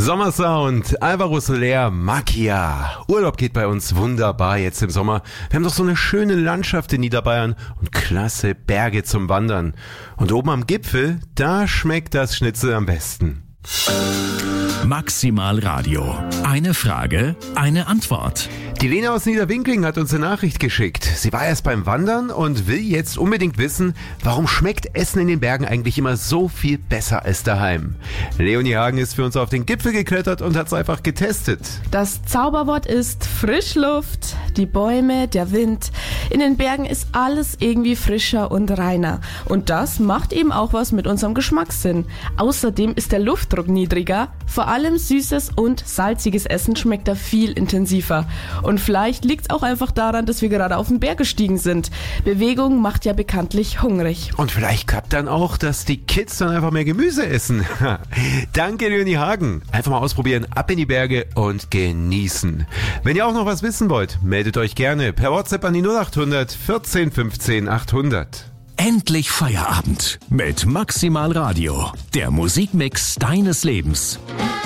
Sommersound, Alvaro Soler, Magia. Urlaub geht bei uns wunderbar jetzt im Sommer. Wir haben doch so eine schöne Landschaft in Niederbayern und klasse Berge zum Wandern. Und oben am Gipfel, da schmeckt das Schnitzel am besten. Maximal Radio. Eine Frage, eine Antwort. Die Lena aus Niederwinkling hat uns eine Nachricht geschickt. Sie war erst beim Wandern und will jetzt unbedingt wissen, warum schmeckt Essen in den Bergen eigentlich immer so viel besser als daheim. Leonie Hagen ist für uns auf den Gipfel geklettert und hat es einfach getestet. Das Zauberwort ist Frischluft, die Bäume, der Wind. In den Bergen ist alles irgendwie frischer und reiner. Und das macht eben auch was mit unserem Geschmackssinn. Außerdem ist der Luftdruck niedriger. Vor allem süßes und salziges Essen schmeckt da viel intensiver. Und vielleicht liegt es auch einfach daran, dass wir gerade auf den Berg gestiegen sind. Bewegung macht ja bekanntlich hungrig. Und vielleicht klappt dann auch, dass die Kids dann einfach mehr Gemüse essen. Danke, Leonie Hagen. Einfach mal ausprobieren, ab in die Berge und genießen. Wenn ihr auch noch was wissen wollt, meldet euch gerne per WhatsApp an die 0800 14 15 800. Endlich Feierabend mit Maximal Radio. Der Musikmix deines Lebens.